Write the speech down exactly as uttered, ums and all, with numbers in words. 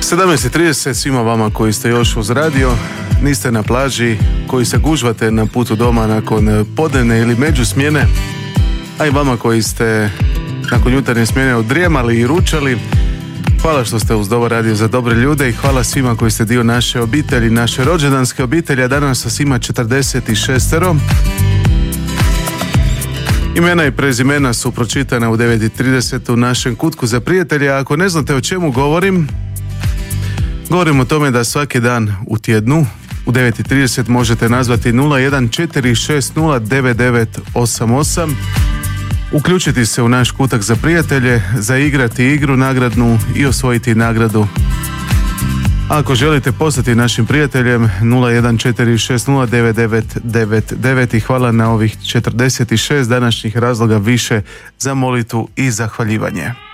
sedamnaest i trideset svima vama koji ste još uz radio, niste na plaži, koji se gužvate na putu doma nakon podnevne ili međusmjene, a i vama koji ste nakon jutarnje smjene odrijemali i ručali. Hvala što ste uz Dobar radio za dobre ljude i hvala svima koji ste dio naše obitelji, naše rođendanske obitelji, a danas vas ima četrdeset šestero. Imena i prezimena su pročitana u devet i trideset u našem kutku za prijatelje. Ako ne znate o čemu govorim, govorim o tome da svaki dan u tjednu u devet i trideset možete nazvati nula jedan četiri šest nula devet devet osam osam, uključiti se u naš kutak za prijatelje, zaigrati igru nagradnu i osvojiti nagradu. Ako želite postati našim prijateljem, nula jedan četiri šest nula devet devet devet devet i hvala na ovih četrdeset šest današnjih razloga više za molitvu i zahvaljivanje.